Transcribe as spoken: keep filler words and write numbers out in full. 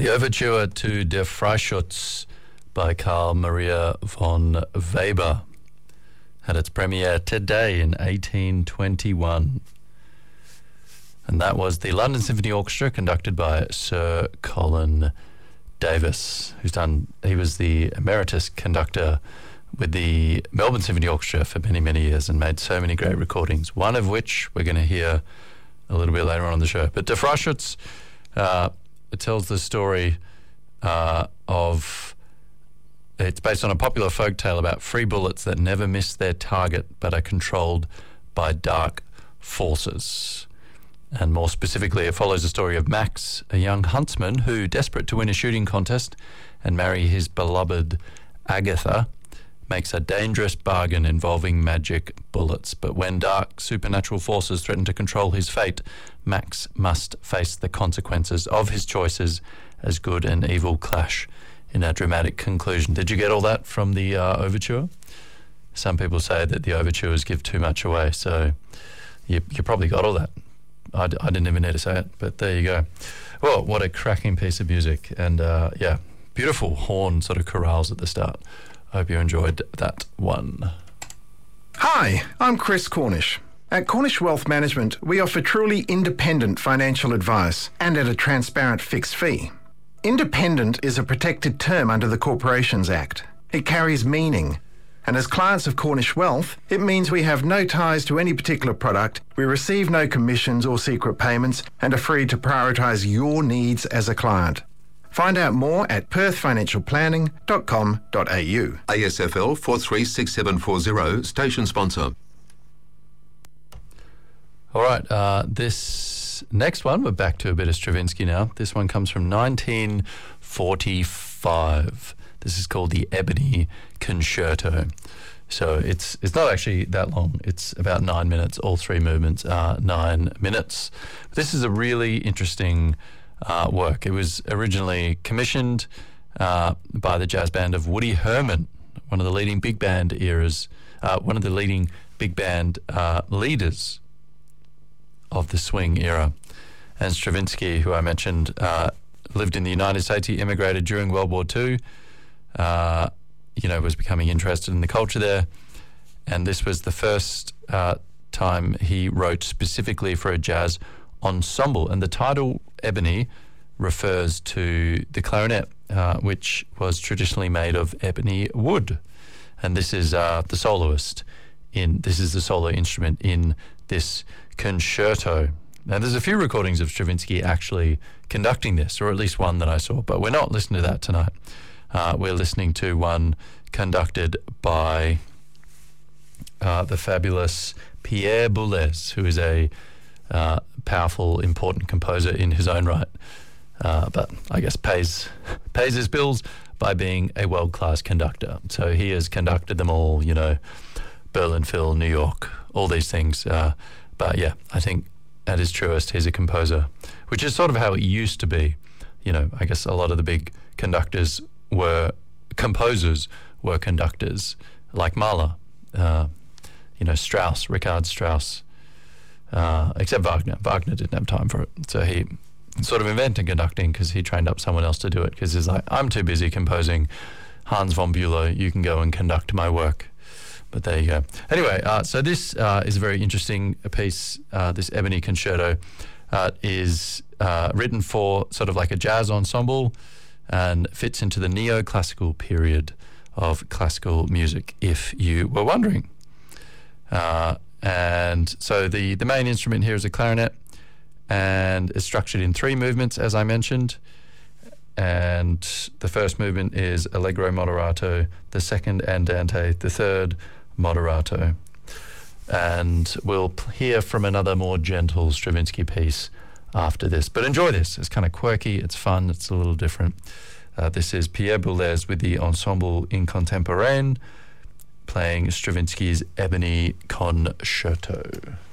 The overture to Der Freischütz by Carl Maria von Weber had its premiere today in eighteen twenty-one. And that was the London Symphony Orchestra, conducted by Sir Colin Davis, who's done, he was the emeritus conductor with the Melbourne Symphony Orchestra for many, many years and made so many great recordings, one of which we're going to hear a little bit later on in the show. But Der Freischütz, uh, it tells the story uh, of, it's based on a popular folk tale about free bullets that never miss their target but are controlled by dark forces. And more specifically, it follows the story of Max, a young huntsman who, desperate to win a shooting contest and marry his beloved Agatha, makes a dangerous bargain involving magic bullets. But when dark supernatural forces threaten to control his fate, Max must face the consequences of his choices as good and evil clash in a dramatic conclusion. Did you get all that from the uh, overture? Some people say that the overtures give too much away, so you, you probably got all that. I, d- I didn't even need to say it, but there you go. Well, what a cracking piece of music. And uh, yeah, beautiful horn sort of chorales at the start. I hope you enjoyed that one. Hi, I'm Chris Cornish. At Cornish Wealth Management, we offer truly independent financial advice and at a transparent fixed fee. Independent is a protected term under the Corporations Act. It carries meaning. And as clients of Cornish Wealth, it means we have no ties to any particular product, we receive no commissions or secret payments, and are free to prioritise your needs as a client. Find out more at perth financial planning dot com dot a u. A S F L four three six seven four zero, station sponsor. All right, uh, this next one, we're back to a bit of Stravinsky now. This one comes from nineteen forty-five. This is called the Ebony Concerto. So it's it's not actually that long. It's about nine minutes. All three movements are nine minutes. But this is a really interesting uh, work. It was originally commissioned uh, by the jazz band of Woody Herman, one of the leading big band eras, uh, one of the leading big band uh, leaders of the swing era. And Stravinsky, who I mentioned, uh, lived in the United States. He immigrated during World War Two. Uh, you know, was becoming interested in the culture there. And this was the first uh, time he wrote specifically for a jazz ensemble. And the title Ebony refers to the clarinet, uh, which was traditionally made of ebony wood. And this is uh, the soloist in, this is the solo instrument in this concerto. Now, there's a few recordings of Stravinsky actually conducting this, or at least one that I saw, but we're not listening to that tonight. Uh, we're listening to one conducted by uh, the fabulous Pierre Boulez, who is a uh, powerful, important composer in his own right, uh, but I guess pays pays his bills by being a world-class conductor. So he has conducted them all, you know, Berlin Phil, New York, all these things. Uh, but yeah, I think at his truest, he's a composer, which is sort of how it used to be. You know, I guess a lot of the big conductors were composers, were conductors, like Mahler, uh, you know, Strauss, Richard Strauss, uh, except Wagner. Wagner didn't have time for it. So he sort of invented conducting because he trained up someone else to do it, because he's like, I'm too busy composing. Hans von Bülow, you can go and conduct my work. But there you go. Anyway, uh, so this uh, is a very interesting piece. Uh, this Ebony Concerto uh, is uh, written for sort of like a jazz ensemble and fits into the neoclassical period of classical music, if you were wondering. Uh, and so the, the main instrument here is a clarinet, and it's structured in three movements, as I mentioned. And the first movement is Allegro Moderato, the second Andante, the third Moderato. And we'll hear from another more gentle Stravinsky piece after this. But enjoy this. It's kind of quirky, it's fun, it's a little different. Uh, this is Pierre Boulez with the Ensemble Incontemporain playing Stravinsky's Ebony Concerto.